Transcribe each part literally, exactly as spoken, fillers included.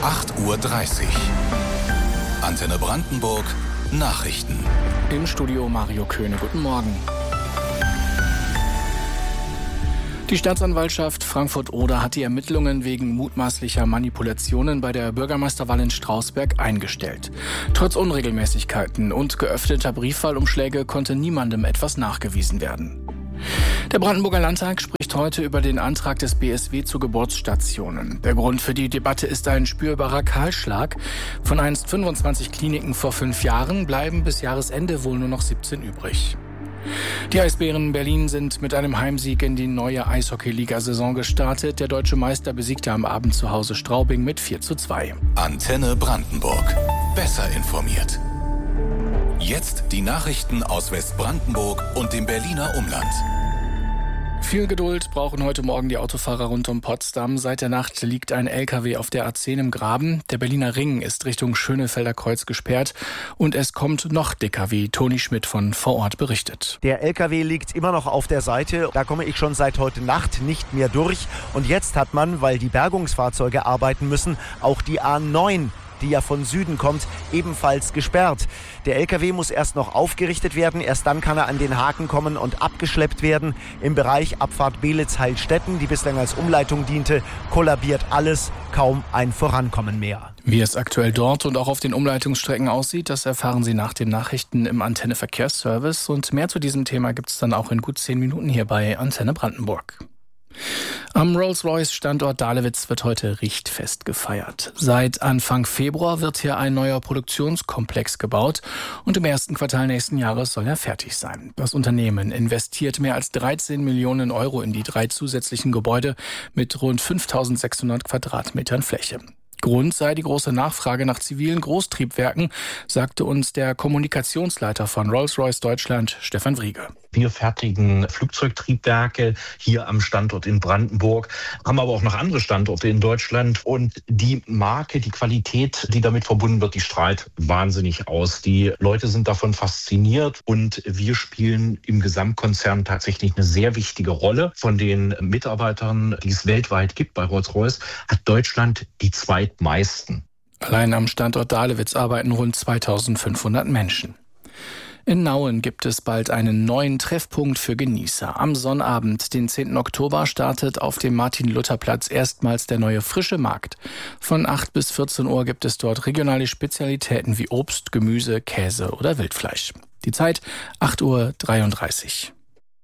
acht Uhr dreißig. Antenne Brandenburg Nachrichten. Im Studio Mario Köhne. Guten Morgen. Die Staatsanwaltschaft Frankfurt-Oder hat die Ermittlungen wegen mutmaßlicher Manipulationen bei der Bürgermeisterwahl in Strausberg eingestellt. Trotz Unregelmäßigkeiten und geöffneter Briefwahlumschläge konnte niemandem etwas nachgewiesen werden. Der Brandenburger Landtag spricht heute über den Antrag des B S W zu Geburtsstationen. Der Grund für die Debatte ist ein spürbarer Kahlschlag. Von einst fünfundzwanzig Kliniken vor fünf Jahren bleiben bis Jahresende wohl nur noch siebzehn übrig. Die Eisbären Berlin sind mit einem Heimsieg in die neue Eishockey-Liga-Saison gestartet. Der deutsche Meister besiegte am Abend zu Hause Straubing mit vier zu zwei. Antenne Brandenburg. Besser informiert. Jetzt die Nachrichten aus Westbrandenburg und dem Berliner Umland. Viel Geduld brauchen heute Morgen die Autofahrer rund um Potsdam. Seit der Nacht liegt ein L K W auf der A zehn im Graben. Der Berliner Ring ist Richtung Schönefelder Kreuz gesperrt. Und es kommt noch dicker, wie Toni Schmidt von vor Ort berichtet. Der L K W liegt immer noch auf der Seite. Da komme ich schon seit heute Nacht nicht mehr durch. Und jetzt hat man, weil die Bergungsfahrzeuge arbeiten müssen, auch die A neun, die ja von Süden kommt, ebenfalls gesperrt. Der L K W muss erst noch aufgerichtet werden, erst dann kann er an den Haken kommen und abgeschleppt werden. Im Bereich Abfahrt Beelitz-Heilstätten, die bislang als Umleitung diente, kollabiert alles, kaum ein Vorankommen mehr. Wie es aktuell dort und auch auf den Umleitungsstrecken aussieht, das erfahren Sie nach den Nachrichten im Antenne Verkehrsservice. Und mehr zu diesem Thema gibt es dann auch in gut zehn Minuten hier bei Antenne Brandenburg. Am Rolls-Royce-Standort Dahlewitz wird heute Richtfest gefeiert. Seit Anfang Februar wird hier ein neuer Produktionskomplex gebaut und im ersten Quartal nächsten Jahres soll er fertig sein. Das Unternehmen investiert mehr als dreizehn Millionen Euro in die drei zusätzlichen Gebäude mit rund fünftausendsechshundert Quadratmetern Fläche. Grund sei die große Nachfrage nach zivilen Großtriebwerken, sagte uns der Kommunikationsleiter von Rolls-Royce Deutschland, Stefan Wriege. Wir fertigen Flugzeugtriebwerke hier am Standort in Brandenburg, haben aber auch noch andere Standorte in Deutschland. Und die Marke, die Qualität, die damit verbunden wird, die strahlt wahnsinnig aus. Die Leute sind davon fasziniert und wir spielen im Gesamtkonzern tatsächlich eine sehr wichtige Rolle. Von den Mitarbeitern, die es weltweit gibt bei Rolls-Royce, hat Deutschland die zweitmeisten. Allein am Standort Dahlewitz arbeiten rund zweitausendfünfhundert Menschen. In Nauen gibt es bald einen neuen Treffpunkt für Genießer. Am Sonnabend, den zehnten Oktober, startet auf dem Martin-Luther-Platz erstmals der neue Frische Markt. Von acht bis vierzehn Uhr gibt es dort regionale Spezialitäten wie Obst, Gemüse, Käse oder Wildfleisch. Die Zeit acht Uhr dreiunddreißig.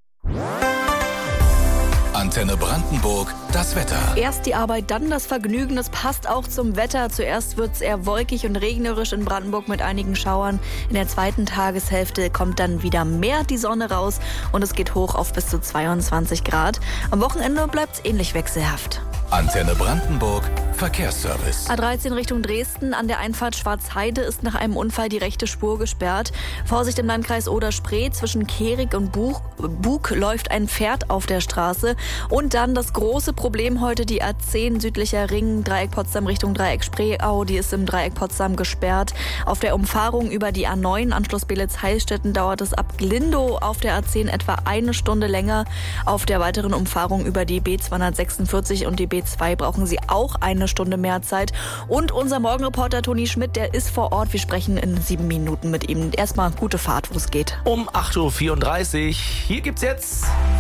Antenne Brandenburg, das Wetter. Erst die Arbeit, dann das Vergnügen. Das passt auch zum Wetter. Zuerst wird es eher wolkig und regnerisch in Brandenburg mit einigen Schauern. In der zweiten Tageshälfte kommt dann wieder mehr die Sonne raus und es geht hoch auf bis zu zweiundzwanzig Grad. Am Wochenende bleibt es ähnlich wechselhaft. Antenne Brandenburg, Verkehrsservice. A dreizehn Richtung Dresden. An der Einfahrt Schwarzheide ist nach einem Unfall die rechte Spur gesperrt. Vorsicht im Landkreis Oder-Spree. Zwischen Kehrig und Buch, Bug läuft ein Pferd auf der Straße. Und dann das große Problem heute, die A zehn südlicher Ring, Dreieck Potsdam Richtung Dreieck Spreeau. Die ist im Dreieck Potsdam gesperrt. Auf der Umfahrung über die A neun, Anschluss Beelitz-Heilstätten, dauert es ab Glindow auf der A zehn etwa eine Stunde länger. Auf der weiteren Umfahrung über die B zweihundertsechsundvierzig und die B zwei brauchen Sie auch eine Stunde mehr Zeit. Und unser Morgenreporter Toni Schmidt, der ist vor Ort. Wir sprechen in sieben Minuten mit ihm. Erstmal gute Fahrt, wo es geht. Um acht Uhr vierunddreißig. Hier gibt's jetzt